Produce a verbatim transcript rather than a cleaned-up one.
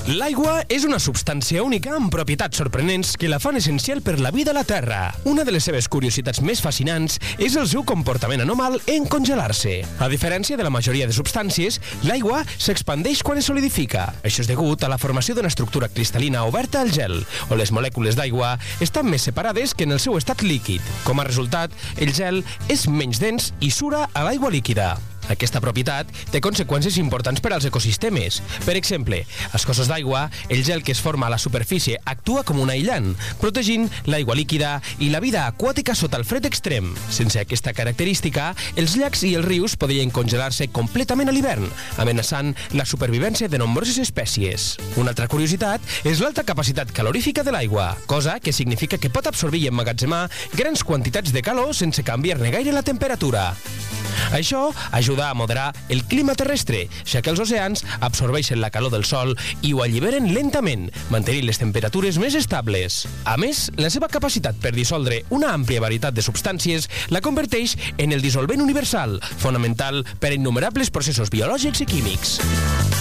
L'aigua és una substància única amb propietats sorprenents que la fan essencial per la vida a la Terra. Una de les seves curiositats més fascinants és el seu comportament anòmal en congelar-se. A diferència de la majoria de substàncies, l'aigua s'expandeix quan es solidifica. Això és degut a la formació d'una estructura cristal·lina oberta al gel, on les molècules d'aigua estan més separades que en el seu estat líquid. Com a resultat, el gel és menys dens i sura a l'aigua líquida. Aquesta propietat té conseqüències importants per als ecosistemes. Per exemple, als cossos d'aigua, el gel que es forma a la superfície actua com un aïllant, protegint l'aigua líquida i la vida aquàtica sota el fred extrem. Sense aquesta característica, els llacs i els rius podrien congelar-se completament a l'hivern, amenaçant la supervivència de nombroses espècies. Una altra curiositat és l'alta capacitat calorífica de l'aigua, cosa que significa que pot absorbir i emmagatzemar grans quantitats de calor sense canviar-ne gaire la temperatura. Això ajuda a moderar el clima terrestre, ja que els oceans absorbeixen la calor del sol i ho alliberen lentament, mantenint les temperatures més estables. A més, la seva capacitat per dissoldre una àmplia varietat de substàncies la converteix en el dissolvent universal, fonamental per a innumerables processos biològics i químics.